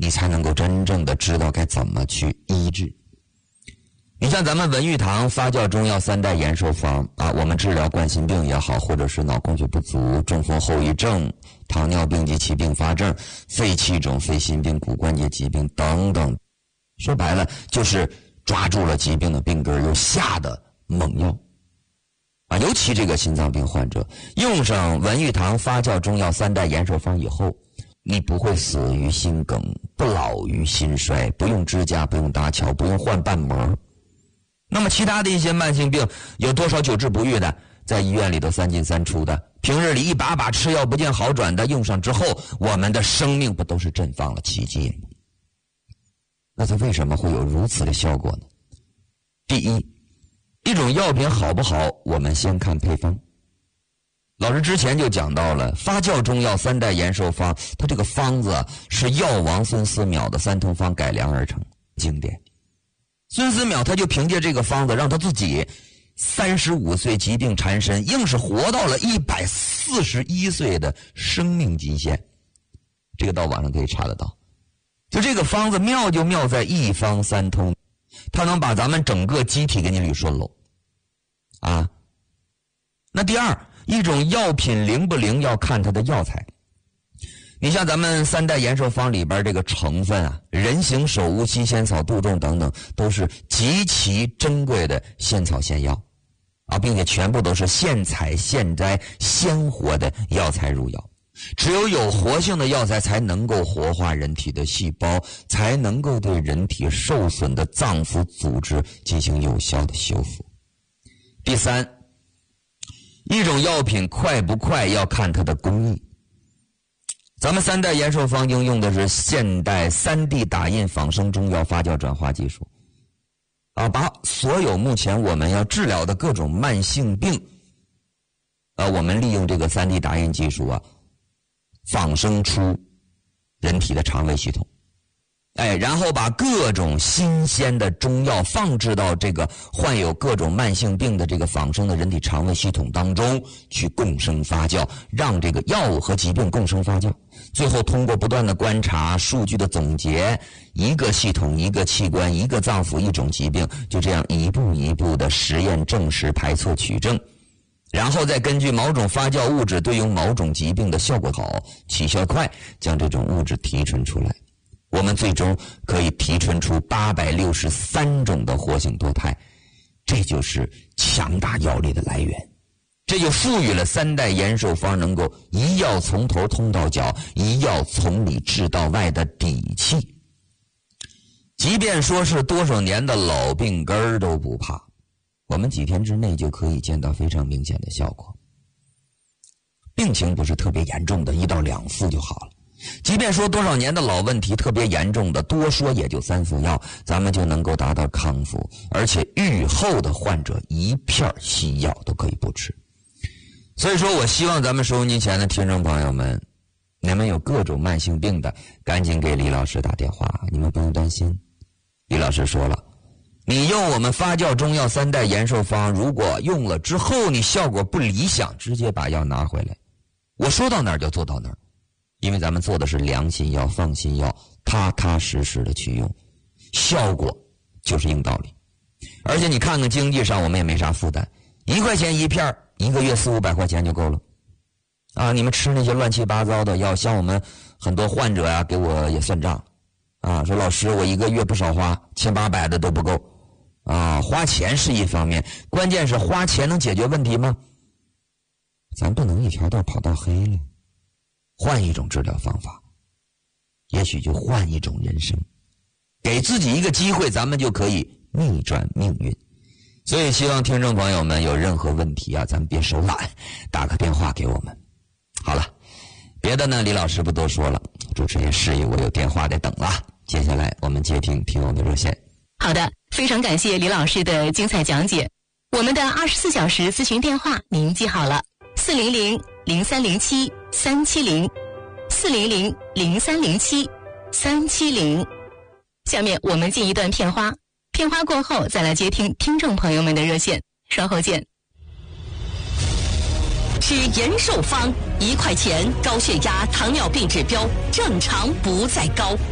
你才能够真正的知道该怎么去医治。你像咱们文玉堂发酵中药3代延寿方啊，我们治疗冠心病也好，或者是脑供血不足、中风后遗症、糖尿病及其并发症、肺气肿、肺心病、骨关节疾病等等，说白了就是抓住了疾病的病根又下的猛药啊。尤其这个心脏病患者用上文玉堂发酵中药3代延寿方以后，你不会死于心梗，不老于心衰，不用支架，不用搭桥，不用换瓣膜。那么其他的一些慢性病，有多少久治不愈的，在医院里头3进3出的，平日里一把把吃药不见好转的，用上之后我们的生命不都是绽放了奇迹吗？那它为什么会有如此的效果呢？第一，一种药品好不好，我们先看配方。老师之前就讲到了发酵中药3代延寿方，它这个方子是药王孙思邈的3通方改良而成，经典。孙思邈他就凭借这个方子，让他自己35岁疾病缠身，硬是活到了141岁的生命极限。这个到网上可以查得到。就这个方子妙就妙在一方3通，它能把咱们整个机体给你捋顺喽啊。那第二，一种药品灵不灵要看它的药材。你像咱们3代延寿方里边这个成分啊，人形首乌、西仙草、杜仲等等，都是极其珍贵的仙草仙药啊，并且全部都是现采现摘鲜活的药材入药。只有活性的药材才能够活化人体的细胞，才能够对人体受损的脏腑组织进行有效的修复。第三，一种药品快不快要看它的工艺。咱们3代延寿方应用的是现代3D 打印仿生中药发酵转化技术啊，把所有目前我们要治疗的各种慢性病我们利用这个3D 打印技术啊，仿生出人体的肠胃系统，然后把各种新鲜的中药放置到这个患有各种慢性病的这个仿生的人体肠胃系统当中去共生发酵，让这个药物和疾病共生发酵，最后通过不断的观察、数据的总结，一个系统、一个器官、一个脏腑、一种疾病，就这样一步一步的实验证实、排错取证，然后再根据某种发酵物质对应某种疾病的效果好、起效快，将这种物质提纯出来。我们最终可以提纯出863种的活性多肽，这就是强大药力的来源。这就赋予了3代延寿方能够一药从头通到脚，一药从里治到外的底气。即便说是多少年的老病根儿都不怕，我们几天之内就可以见到非常明显的效果。病情不是特别严重的，1到2副就好了。即便说多少年的老问题特别严重的，多说也就3副药，咱们就能够达到康复，而且愈后的患者一片西药都可以不吃。所以说我希望咱们收音机前的听众朋友们，你们有各种慢性病的，赶紧给李老师打电话，你们不用担心。李老师说了，你用我们发酵中药3代延寿方，如果用了之后你效果不理想，直接把药拿回来，我说到哪儿就做到哪儿。因为咱们做的是良心药、放心药，踏踏实实的去用，效果就是硬道理。而且你看看经济上我们也没啥负担，1块钱一片，1个月400-500块钱就够了啊！你们吃那些乱七八糟的药，像我们很多患者呀，给我也算账啊，说老师我1个月不少花，700-800的都不够啊！花钱是一方面，关键是花钱能解决问题吗？咱不能一条道跑到黑了。换一种治疗方法，也许就换一种人生，给自己一个机会，咱们就可以逆转命运。所以希望听众朋友们有任何问题啊，咱们别手懒，打个电话给我们。好了，别的呢李老师不多说了，主持人示意我有电话得等了，接下来我们接听听友的热线。 好的，非常感谢李老师的精彩讲解。我们的24小时咨询电话您记好了，400-0307-370，400-0307-370。下面我们进一段片花，片花过后再来接听听众朋友们的热线，稍后见。 是延寿方，1块钱高血压、糖尿病指标正常不再高。